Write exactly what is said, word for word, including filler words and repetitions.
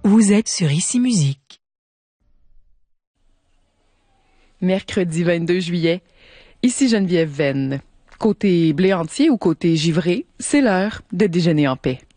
Vous êtes sur Ici Musique. Mercredi vingt-deux juillet, ici Geneviève Venn. Côté blé entier ou côté givré, c'est l'heure de déjeuner en paix.